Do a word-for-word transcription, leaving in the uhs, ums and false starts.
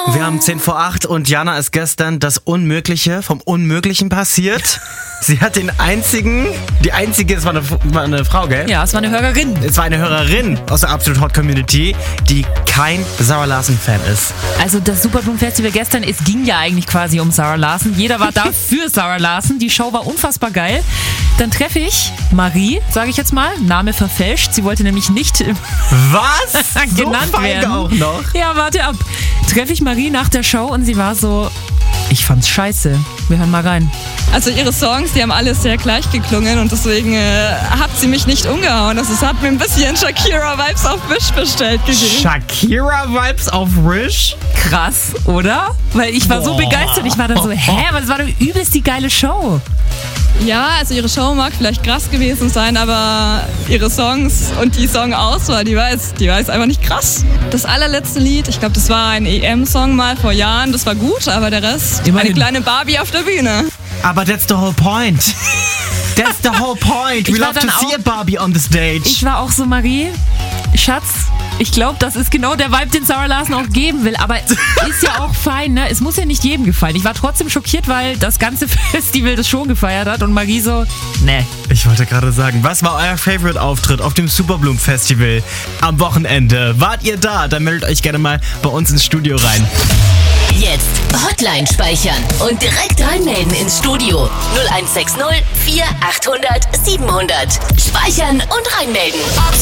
Wir haben zehn vor acht und Jana ist gestern das Unmögliche vom Unmöglichen passiert. Sie hat den einzigen, die einzige, es war eine, war eine Frau, gell? Ja, es war eine Hörerin. Es war eine Hörerin aus der Absolute Hot Community, die kein Sarah Larson-Fan ist. Also das Superbloom Festival gestern, es ging ja eigentlich quasi um Sarah Larson. Jeder war da für Sarah Larson. Die Show war unfassbar geil. Dann treffe ich Marie, sage ich jetzt mal, Name verfälscht. Sie wollte nämlich nicht Was? genannt so feige werden. Auch noch? Ja, warte ab. Treffe ich Marie nach der Show und sie war so, ich fand's scheiße. Wir hören mal rein. Also ihre Songs, die haben alle sehr gleich geklungen und deswegen äh, hat sie mich nicht umgehauen. Also es hat mir ein bisschen Shakira-Vibes auf Wish bestellt gegeben. Shakira-Vibes auf Wish? Krass, oder? Weil ich war Boah. so begeistert. Ich war dann so, hä, aber das war doch übelst die geile Show. Ja, also ihre Show mag vielleicht krass gewesen sein, aber ihre Songs und die Songauswahl, die war jetzt, die war jetzt einfach nicht krass. Das allerletzte Lied, ich glaube, das war ein E M-Song mal vor Jahren, das war gut, aber der Rest, Immerhin. eine kleine Barbie auf der Bühne. Aber that's the whole point. That's the whole point. We Ich war love to dann see auch- a Barbie on the stage. Ich war auch so, Marie, Schatz, ich glaube, das ist genau der Vibe, den Sarah Larson auch geben will. Aber ist ja auch fein, ne? Es muss ja nicht jedem gefallen. Ich war trotzdem schockiert, weil das ganze Festival das schon gefeiert hat und Marie so, ne. Ich wollte gerade sagen, was war euer Favorite-Auftritt auf dem Superbloom Festival am Wochenende? Wart ihr da? Dann meldet euch gerne mal bei uns ins Studio rein. Jetzt Hotline speichern und direkt reinmelden ins Studio. null eins sechs null vier achthundert siebenhundert. Speichern und reinmelden.